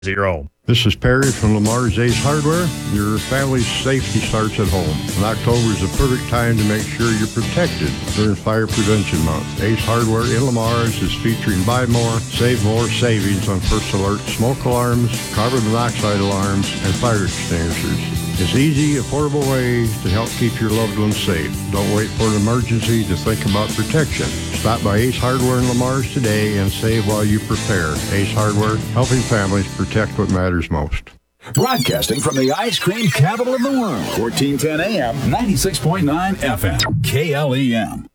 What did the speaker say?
This is Perry from Lamar's Ace Hardware. Your family's safety starts at home, and October is the perfect time to make sure you're protected during Fire Prevention Month. Ace Hardware in Lamar's is featuring Buy More, Save More savings on First Alert smoke alarms, carbon monoxide alarms, and fire extinguishers. It's easy, affordable ways to help keep your loved ones safe. Don't wait for an emergency to think about protection. Stop by Ace Hardware in Lamar's today and save while you prepare. Ace Hardware, helping families protect what matters most. Broadcasting from the ice cream capital of the world, 1410 AM, 96.9 FM, KLEM.